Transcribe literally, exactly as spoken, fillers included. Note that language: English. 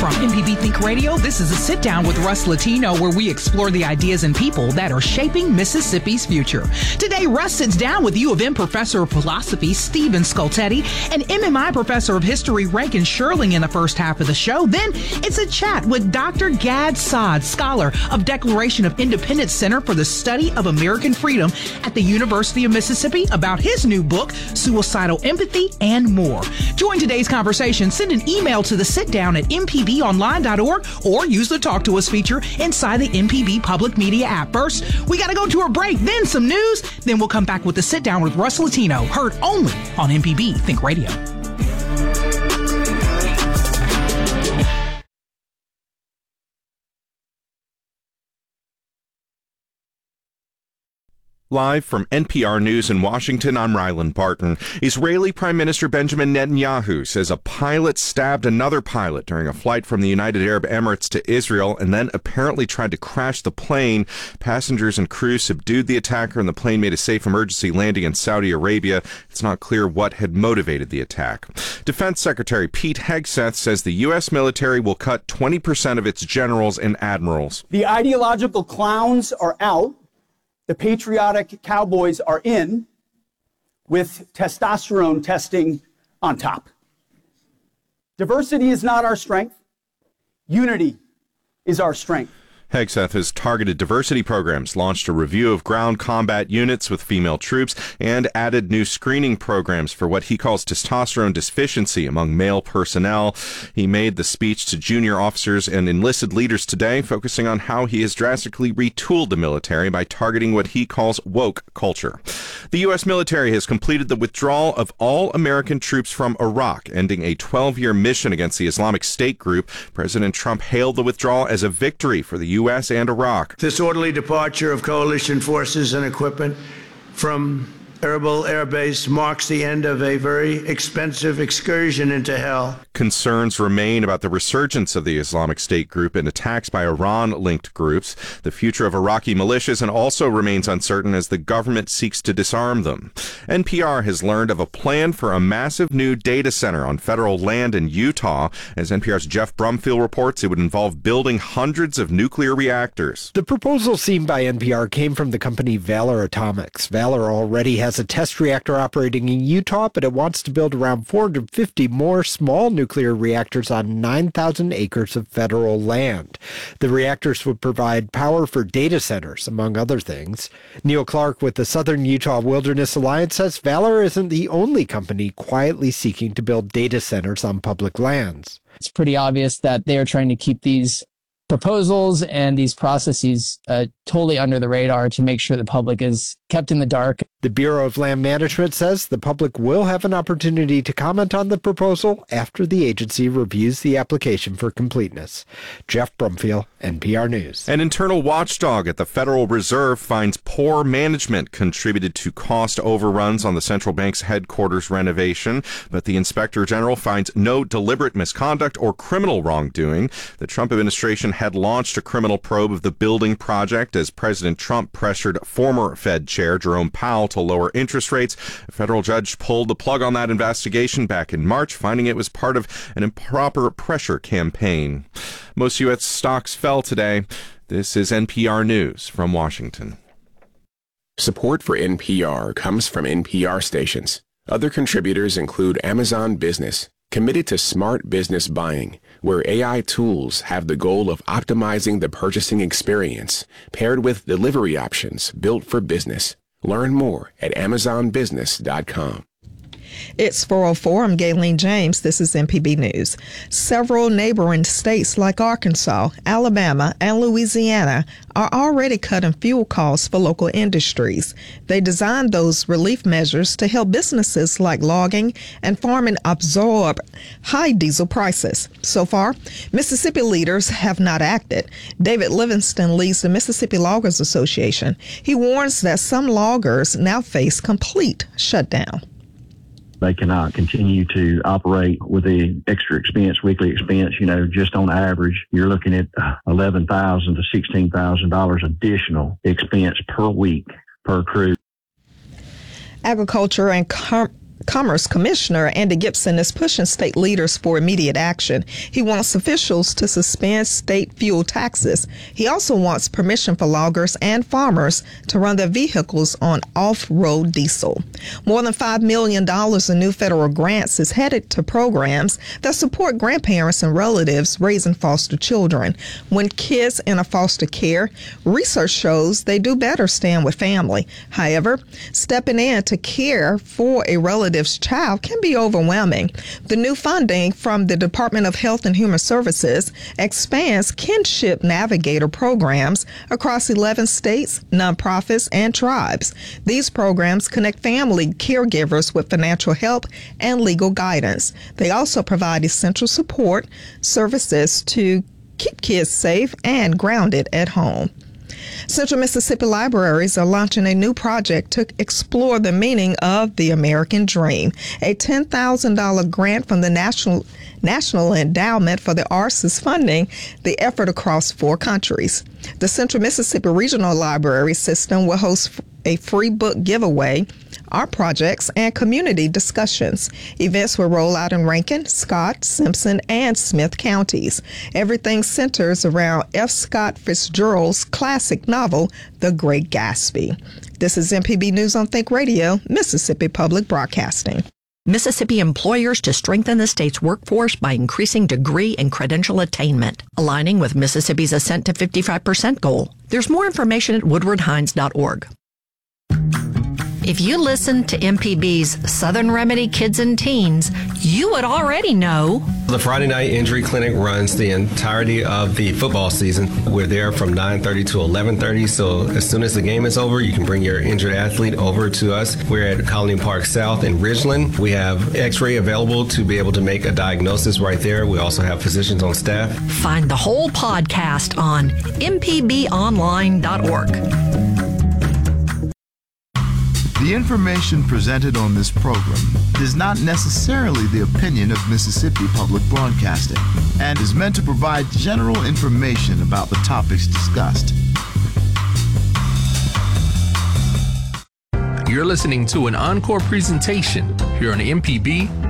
From M P B Think Radio, this is a sit-down with Russ Latino, where we explore the ideas and people that are shaping Mississippi's future. Today, Russ sits down with U of M Professor of Philosophy Stephen Scoltetti and M M I Professor of History Rankin Sherling in the first half of the show. Then it's a chat with Doctor Gad Saad, scholar of Declaration of Independence Center for the Study of American Freedom at the University of Mississippi, about his new book, Suicidal Empathy, and more. Join today's conversation. Send an email to the sit-down at m p b online dot org or use the Talk to Us feature inside the M P B Public Media app. First, we got to go to a break, then some news, then we'll come back with the sit-down with Russ Latino, heard only on M P B Think Radio. Live from N P R News in Washington, I'm Ryland Barton. Israeli Prime Minister Benjamin Netanyahu says a pilot stabbed another pilot during a flight from the United Arab Emirates to Israel and then apparently tried to crash the plane. Passengers and crew subdued the attacker and the plane made a safe emergency landing in Saudi Arabia. It's not clear what had motivated the attack. Defense Secretary Pete Hegseth says the U S military will cut twenty percent of its generals and admirals. The ideological clowns are out. The patriotic cowboys are in, with testosterone testing on top. Diversity is not our strength. Unity is our strength. Hegseth has targeted diversity programs, launched a review of ground combat units with female troops, and added new screening programs for what he calls testosterone deficiency among male personnel. He made the speech to junior officers and enlisted leaders today, focusing on how he has drastically retooled the military by targeting what he calls woke culture. The U S military has completed the withdrawal of all American troops from Iraq, ending a twelve-year mission against the Islamic State group. President Trump hailed the withdrawal as a victory for the U S and Iraq. This orderly departure of coalition forces and equipment from Erbil Air Base marks the end of a very expensive excursion into hell. Concerns remain about the resurgence of the Islamic State group and attacks by Iran-linked groups. The future of Iraqi militias and also remains uncertain as the government seeks to disarm them. N P R has learned of a plan for a massive new data center on federal land in Utah. As N P R's Jeff Brumfield reports, it would involve building hundreds of nuclear reactors. The proposal seen by N P R came from the company Valor Atomics. Valor already has a test reactor operating in Utah, but it wants to build around four hundred fifty more small nuclear reactors on nine thousand acres of federal land. The reactors would provide power for data centers, among other things. Neil Clark with the Southern Utah Wilderness Alliance says Valor isn't the only company quietly seeking to build data centers on public lands. It's pretty obvious that they are trying to keep these proposals and these processes uh, totally under the radar to make sure the public is kept in the dark. The Bureau of Land Management says the public will have an opportunity to comment on the proposal after the agency reviews the application for completeness. Jeff Brumfield, N P R News. An internal watchdog at the Federal Reserve finds poor management contributed to cost overruns on the central bank's headquarters renovation, but the Inspector General finds no deliberate misconduct or criminal wrongdoing. The Trump administration had launched a criminal probe of the building project as President Trump pressured former Fed Chair Jerome Powell to lower interest rates. A federal judge pulled the plug on that investigation back in March, finding it was part of an improper pressure campaign. Most U S stocks fell today. This is N P R News from Washington. Support for N P R comes from N P R stations. Other contributors include Amazon Business, committed to smart business buying, where A I tools have the goal of optimizing the purchasing experience, paired with delivery options built for business. Learn more at amazon business dot com. It's four oh four. I'm Gayleen James. This is M P B News. Several neighboring states like Arkansas, Alabama, and Louisiana are already cutting fuel costs for local industries. They designed those relief measures to help businesses like logging and farming absorb high diesel prices. So far, Mississippi leaders have not acted. David Livingston leads the Mississippi Loggers Association. He warns that some loggers now face complete shutdown. They cannot continue to operate with the extra expense, weekly expense. You know, just on average, you're looking at eleven thousand dollars to sixteen thousand dollars additional expense per week per crew. Agriculture and Com- Commerce Commissioner Andy Gibson is pushing state leaders for immediate action. He wants officials to suspend state fuel taxes. He also wants permission for loggers and farmers to run their vehicles on off-road diesel. More than five million dollars in new federal grants is headed to programs that support grandparents and relatives raising foster children. When kids enter foster care, research shows they do better staying with family. However, stepping in to care for a relative's child can be overwhelming. The new funding from the Department of Health and Human Services expands Kinship Navigator programs across eleven states, nonprofits, and tribes. These programs connect family caregivers with financial help and legal guidance. They also provide essential support services to keep kids safe and grounded at home. Central Mississippi Libraries are launching a new project to explore the meaning of the American Dream. A ten thousand dollars grant from the National National Endowment for the Arts is funding the effort across four countries. The Central Mississippi Regional Library System will host a free book giveaway, art projects, and community discussions. Events will roll out in Rankin, Scott, Simpson, and Smith counties. Everything centers around F. Scott Fitzgerald's classic novel, The Great Gatsby. This is M P B News on Think Radio, Mississippi Public Broadcasting. Mississippi employers to strengthen the state's workforce by increasing degree and credential attainment, aligning with Mississippi's Ascent to fifty-five percent goal. There's more information at woodward hines dot org. If you listen to M P B's Southern Remedy Kids and Teens, you would already know. The Friday Night Injury Clinic runs the entirety of the football season. We're there from nine thirty to eleven thirty, so as soon as the game is over, you can bring your injured athlete over to us. We're at Colony Park South in Ridgeland. We have x-ray available to be able to make a diagnosis right there. We also have physicians on staff. Find the whole podcast on m p b online dot org. The information presented on this program is not necessarily the opinion of Mississippi Public Broadcasting and is meant to provide general information about the topics discussed. You're listening to an encore presentation here on M P B